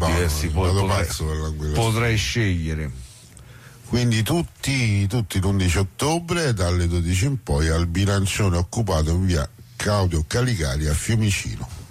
diversi, potrei scegliere. Quindi tutti l'11 ottobre dalle 12 in poi al bilancione occupato in via Claudio Caligari a Fiumicino.